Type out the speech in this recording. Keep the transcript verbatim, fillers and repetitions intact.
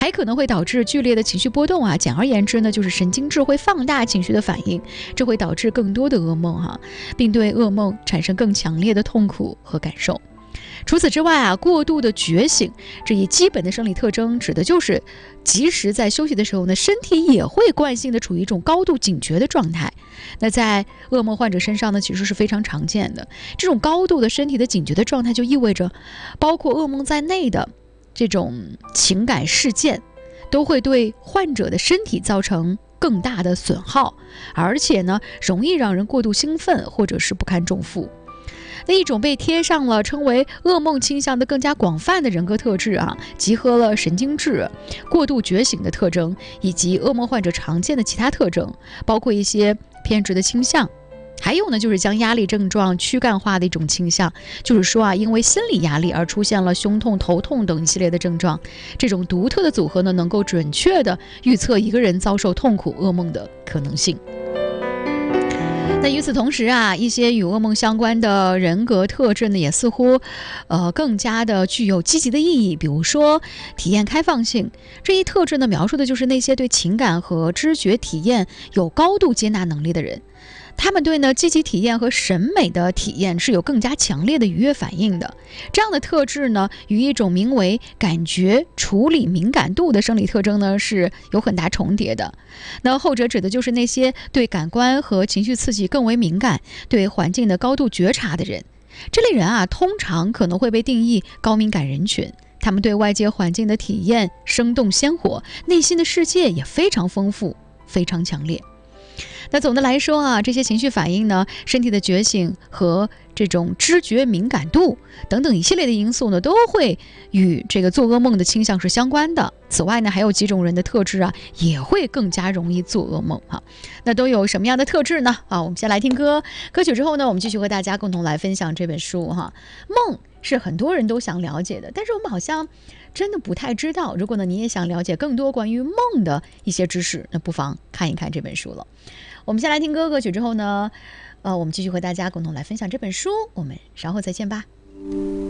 还可能会导致剧烈的情绪波动啊。简而言之呢，就是神经质会放大情绪的反应，这会导致更多的噩梦哈、啊，并对噩梦产生更强烈的痛苦和感受。除此之外啊，过度的觉醒这一基本的生理特征，指的就是即使在休息的时候呢，身体也会惯性的处于一种高度警觉的状态。那在噩梦患者身上呢，其实是非常常见的。这种高度的身体的警觉的状态，就意味着包括噩梦在内的这种情感事件，都会对患者的身体造成更大的损耗，而且呢，容易让人过度兴奋或者是不堪重负。那一种被贴上了称为噩梦倾向的更加广泛的人格特质啊，集合了神经质、过度觉醒的特征，以及噩梦患者常见的其他特征，包括一些偏执的倾向。还有呢，就是将压力症状躯干化的一种倾向，就是说啊，因为心理压力而出现了胸痛、头痛等一系列的症状。这种独特的组合呢，能够准确地预测一个人遭受痛苦噩梦的可能性。那与此同时啊，一些与噩梦相关的人格特质呢，也似乎，呃，更加的具有积极的意义。比如说，体验开放性这一特质呢，描述的就是那些对情感和知觉体验有高度接纳能力的人。他们对呢积极体验和审美的体验是有更加强烈的愉悦反应的。这样的特质呢，与一种名为感觉处理敏感度的生理特征呢是有很大重叠的。那后者指的就是那些对感官和情绪刺激更为敏感，对环境的高度觉察的人。这类人啊，通常可能会被定义高敏感人群。他们对外界环境的体验生动鲜活，内心的世界也非常丰富，非常强烈。那总的来说啊，这些情绪反应呢，身体的觉醒和这种知觉敏感度等等一系列的因素呢，都会与这个做噩梦的倾向是相关的。此外呢，还有几种人的特质啊，也会更加容易做噩梦哈。那都有什么样的特质呢？啊，我们先来听歌，歌曲之后呢，我们继续和大家共同来分享这本书哈。梦是很多人都想了解的，但是我们好像真的不太知道。如果呢，你也想了解更多关于梦的一些知识，那不妨看一看这本书了。我们先来听歌，歌曲之后呢，呃，我们继续和大家共同来分享这本书。我们稍后再见吧。